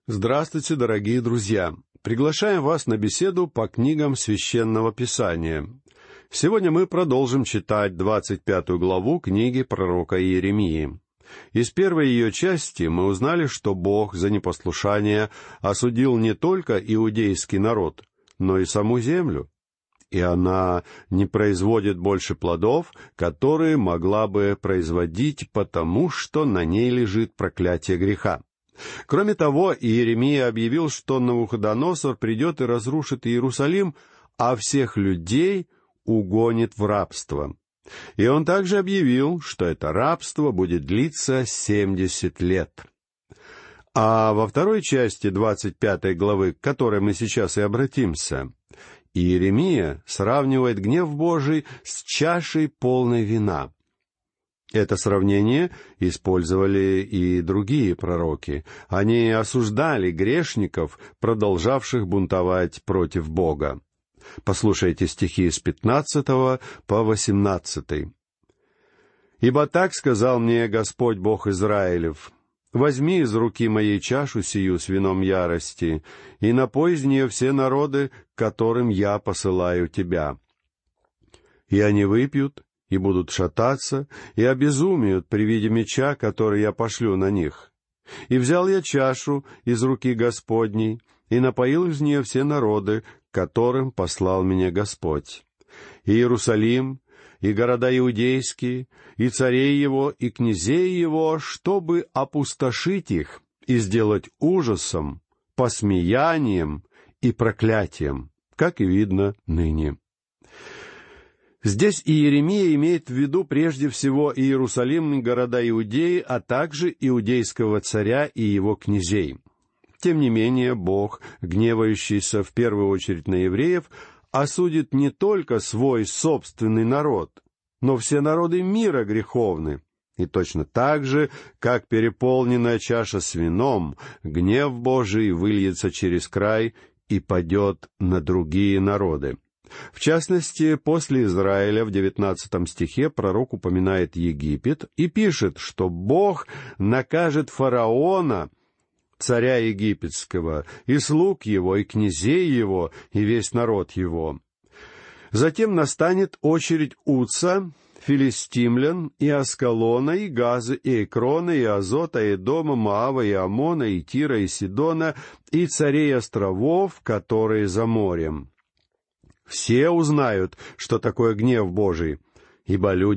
Здравствуйте, дорогие друзья! Приглашаем вас на беседу по книгам Священного Писания. Сегодня мы продолжим читать 25 главу книги пророка Иеремии. Из первой ее части мы узнали, что Бог за непослушание осудил не только иудейский народ, но и саму землю. И она не производит больше плодов, которые могла бы производить, потому что на ней лежит проклятие греха. Кроме того, Иеремия объявил, что Навуходоносор придет и разрушит Иерусалим, а всех людей угонит в рабство. И он также объявил, что это рабство будет длиться 70 лет. А во второй части 25 главы, к которой мы сейчас и обратимся, Иеремия сравнивает гнев Божий с чашей полной вина. Это сравнение использовали и другие пророки. Они осуждали грешников, продолжавших бунтовать против Бога. Послушайте стихи с 15 по 18. «Ибо так сказал мне Господь Бог Израилев: возьми из руки моей чашу сию с вином ярости, и напой из нее все народы, к которым я посылаю тебя. И они выпьют, и будут шататься, и обезумеют при виде меча, который я пошлю на них. И взял я чашу из руки Господней, и напоил из нее все народы, к которым послал меня Господь. И Иерусалим, и города иудейские, и царей его, и князей его, чтобы опустошить их и сделать ужасом, посмеянием и проклятием, как и видно ныне». Здесь Иеремия имеет в виду прежде всего Иерусалим и города Иудеи, а также иудейского царя и его князей. Тем не менее, Бог, гневающийся в первую очередь на евреев, осудит не только свой собственный народ, но все народы мира греховны. И точно так же, как переполненная чаша с вином, гнев Божий выльется через край и падет на другие народы. В частности, после Израиля в 19 стихе пророк упоминает Египет и пишет, что Бог накажет фараона, царя египетского, и слуг его, и князей его, и весь народ его. Затем настанет очередь Уца, филистимлян, и Аскалона, и Газы, и Экрона, и Азота, и Эдома, Моава, и Амона, и Тира, и Сидона, и царей островов, которые за морем. Все узнают, что такое гнев Божий, ибо люди